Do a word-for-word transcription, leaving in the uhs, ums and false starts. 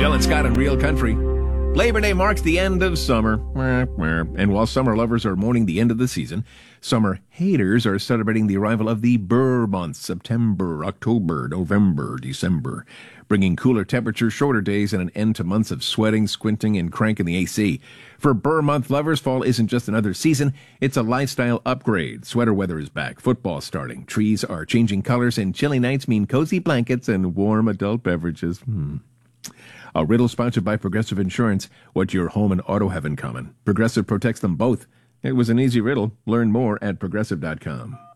Dylan Scott and Real Country. Labor Day marks the end of summer. And while summer lovers are mourning the end of the season, summer haters are celebrating the arrival of the Burr months, September, October, November, December, bringing cooler temperatures, shorter days, and an end to months of sweating, squinting, and cranking the A C. For Burr month lovers, fall isn't just another season, it's a lifestyle upgrade. Sweater weather is back, football starting, trees are changing colors, and chilly nights mean cozy blankets and warm adult beverages. Hmm. A riddle sponsored by Progressive Insurance. What your home and auto have in common? Progressive protects them both. It was an easy riddle. Learn more at progressive dot com.